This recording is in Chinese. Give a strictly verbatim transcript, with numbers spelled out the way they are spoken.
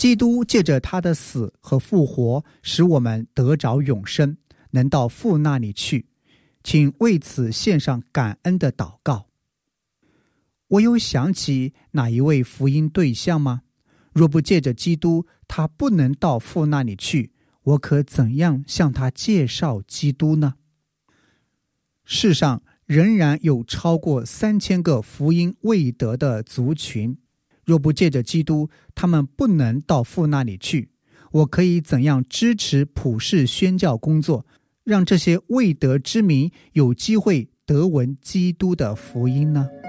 基督借着他的死和复活，使我们得着永生，能到父那里去。请为此献上感恩的祷告。我有想起哪一位福音对象吗？若不借着基督，他不能到父那里去，我可怎样向他介绍基督呢？世上仍然有超过三千个福音未得的族群，若不借着基督，他们不能到父那里去。我可以怎样支持普世宣教工作，让这些未得之民有机会得闻基督的福音呢？